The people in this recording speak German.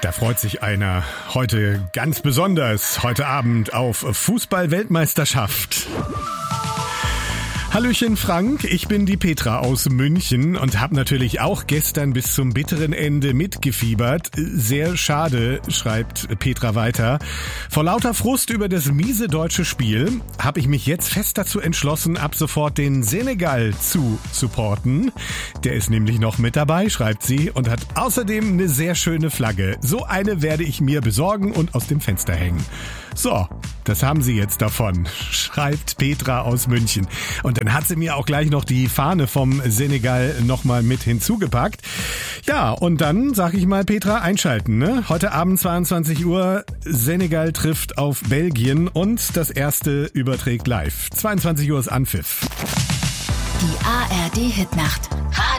Da freut sich einer heute ganz besonders, heute Abend auf Fußball-Weltmeisterschaft. Hallöchen Frank, ich bin die Petra aus München und habe natürlich auch gestern bis zum bitteren Ende mitgefiebert. Sehr schade, schreibt Petra weiter. Vor lauter Frust über das miese deutsche Spiel habe ich mich jetzt fest dazu entschlossen, ab sofort den Senegal zu supporten. Der ist nämlich noch mit dabei, schreibt sie, und hat außerdem eine sehr schöne Flagge. So eine werde ich mir besorgen und aus dem Fenster hängen. So, das haben Sie jetzt davon, schreibt Petra aus München. Und dann hat sie mir auch gleich noch die Fahne vom Senegal nochmal mit hinzugepackt. Ja, und dann, sag ich mal, Petra, einschalten, ne? Heute Abend 22 Uhr, Senegal trifft auf Belgien und das erste überträgt live. 22 Uhr ist Anpfiff. Die ARD-Hitnacht.